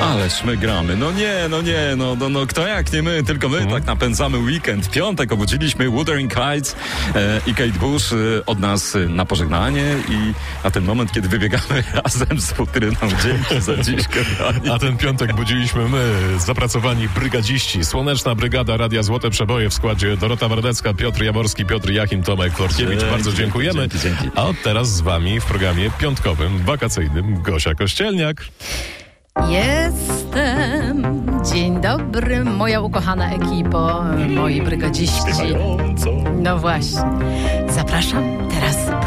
Ależ my gramy. No kto jak nie my, tylko my tak napędzamy weekend. Piątek obudziliśmy Wuthering Heights i Kate Bush od nas na pożegnanie i na ten moment, kiedy wybiegamy razem z futryną. Dzięki za dziś, kochani. A ten piątek budziliśmy my, zapracowani brygadziści. Słoneczna Brygada Radia Złote Przeboje w składzie Dorota Wardecka, Piotr Jaworski, Piotr Jachim, Tomek Florkiewicz. Bardzo dziękujemy. Dzięki. A od teraz z wami w programie piątkowym, wakacyjnym Gosia Kościelniak. Jestem. Dzień dobry, moja ukochana ekipo, moi brygadziści. Śpiewająco. No właśnie. Zapraszam teraz